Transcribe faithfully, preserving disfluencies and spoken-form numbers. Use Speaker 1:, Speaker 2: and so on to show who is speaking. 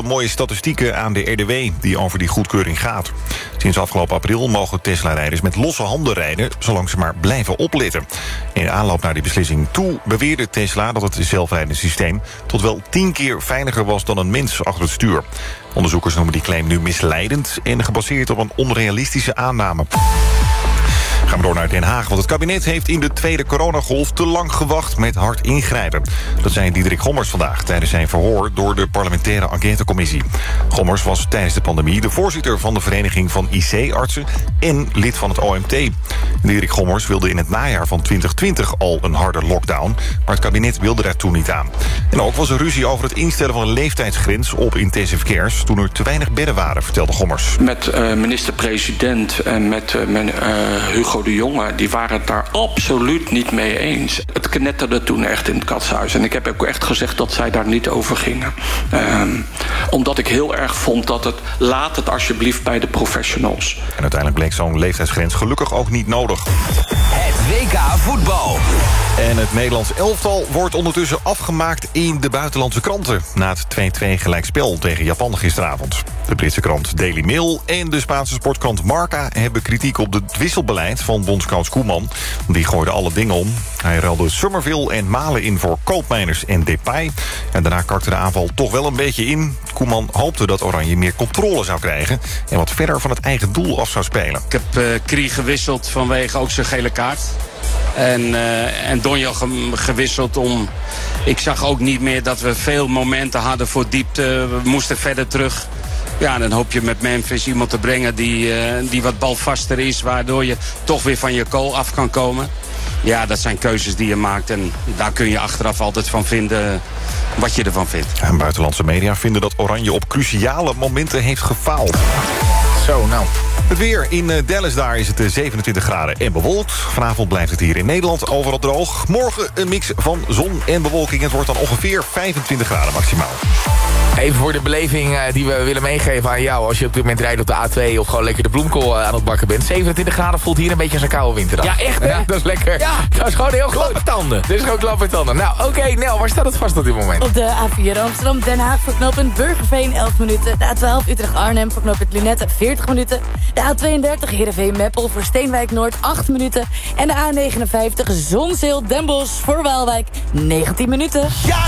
Speaker 1: mooie statistieken aan de R D W die over die goedkeuring gaat. Sinds afgelopen april mogen Tesla-rijders met losse handen rijden, zolang ze maar blijven opletten. In aanloop naar die beslissing toe beweerde Tesla dat het zelfrijdende systeem tot wel tien keer veiliger was dan een mens achter het stuur. Onderzoekers noemen die claim nu misleidend en gebaseerd op een onrealistische aanname. Gaan we door naar Den Haag, want het kabinet heeft in de tweede coronagolf te lang gewacht met hard ingrijpen. Dat zei Diederik Gommers vandaag tijdens zijn verhoor door de parlementaire enquêtecommissie. Gommers was tijdens de pandemie de voorzitter van de Vereniging van I C-artsen en lid van het O M T. Diederik Gommers wilde in het najaar van twintig twintig al een harde lockdown, maar het kabinet wilde daar toen niet aan. En ook was er ruzie over het instellen van een leeftijdsgrens op intensive cares toen er te weinig bedden waren, vertelde Gommers.
Speaker 2: Met uh, minister-president en met uh, men, uh, Hugo de Jonge, die waren het daar absoluut niet mee eens. Het knetterde toen echt in het katshuis. En ik heb ook echt gezegd dat zij daar niet over gingen. Um, omdat ik heel erg vond dat het, laat het alsjeblieft bij de professionals.
Speaker 1: En uiteindelijk bleek zo'n leeftijdsgrens gelukkig ook niet nodig.
Speaker 3: Het W K voetbal.
Speaker 1: En het Nederlands elftal wordt ondertussen afgemaakt in de buitenlandse kranten. Na het twee-twee gelijkspel tegen Japan gisteravond. De Britse krant Daily Mail en de Spaanse sportkrant Marca hebben kritiek op het wisselbeleid van bondscoach Koeman. Die gooide alle dingen om. Hij ruilde Summerville en Malen in voor Koopmeiners en Depay. En daarna kakte de aanval toch wel een beetje in. Koeman hoopte dat Oranje meer controle zou krijgen en wat verder van het eigen doel af zou spelen.
Speaker 4: Ik heb uh, Krie gewisseld vanwege ook zijn gele kaart. En, uh, en Donjo ge- gewisseld om... Ik zag ook niet meer dat we veel momenten hadden voor diepte. We moesten verder terug. Ja, dan hoop je met Memphis iemand te brengen die, uh, die wat balvaster is, waardoor je toch weer van je goal af kan komen. Ja, dat zijn keuzes die je maakt en daar kun je achteraf altijd van vinden wat je ervan vindt.
Speaker 1: En buitenlandse media vinden dat Oranje op cruciale momenten heeft gefaald.
Speaker 3: Zo, nou.
Speaker 1: Het weer in Dallas, daar is het zevenentwintig graden en bewolkt. Vanavond blijft het hier in Nederland overal droog. Morgen een mix van zon en bewolking. Het wordt dan ongeveer vijfentwintig graden maximaal.
Speaker 3: Even voor de beleving uh, die we willen meegeven aan jou. Als je op dit moment rijdt op de A twee of gewoon lekker de bloemkool uh, aan het bakken bent. zevenentwintig graden voelt hier een beetje als een koude winterdag.
Speaker 5: Ja, echt hè?
Speaker 3: Ja, dat is lekker. Ja, dat is gewoon heel groot.
Speaker 5: Klappertanden.
Speaker 3: Dit is gewoon klappertanden. Nou, oké, okay, Nel, waar staat het vast op dit moment?
Speaker 6: Op de A vier Amsterdam-Den Haag voor knooppunt Burgerveen elf minuten. De A twaalf Utrecht-Arnhem voor knooppunt Lunette veertig minuten. De A tweeëndertig Heerenveen-Meppel voor Steenwijk-Noord acht minuten. En de A negenenvijftig Zonzeel-Den Bosch voor Waalwijk negentien minuten.
Speaker 3: Ja!